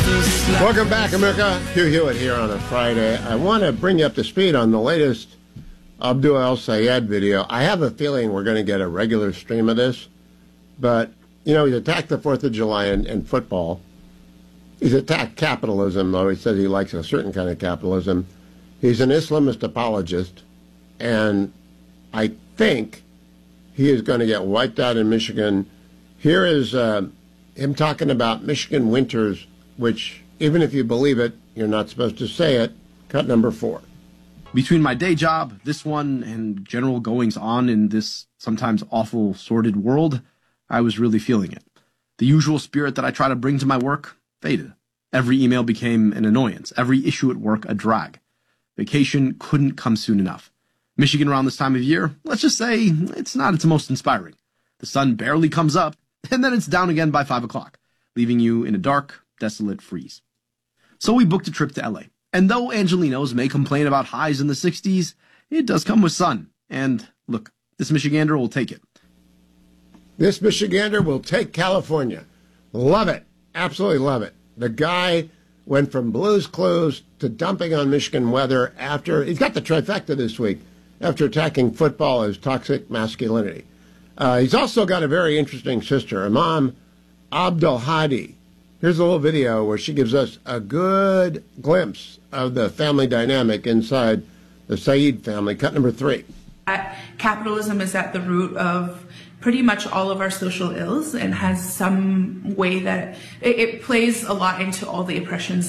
Welcome back, America. Hugh Hewitt here on a Friday. I want to bring you up to speed on the latest Abdul El-Sayed video. I have a feeling we're going to get a regular stream of this, but, you know, he's attacked the 4th of July in football. He's attacked capitalism, though he says he likes a certain kind of capitalism. He's an Islamist apologist, and I think he is going to get wiped out in Michigan. Here is him talking about Michigan winters, which, even if you believe it, you're not supposed to say it. Cut number 4. Between my day job, this one, and general goings-on in this sometimes awful, sordid world, I was really feeling it. The usual spirit that I try to bring to my work faded. Every email became an annoyance. Every issue at work a drag. Vacation couldn't come soon enough. Michigan around this time of year, let's just say, it's not its most inspiring. The sun barely comes up, and then it's down again by 5 o'clock, leaving you in a dark, desolate freeze. So we booked a trip to LA. And though Angelinos may complain about highs in the 60s, it does come with sun. And look, this Michigander will take it. This Michigander will take California. Love it. Absolutely love it. The guy went from Blue's Clues to dumping on Michigan weather after, he's got the trifecta this week, after attacking football as toxic masculinity. He's also got a very interesting sister, Imam Abdelhadi. Here's a little video where she gives us a good glimpse of the family dynamic inside the Saeed family. Cut number 3. Capitalism is at the root of pretty much all of our social ills and has some way that it plays a lot into all the oppressions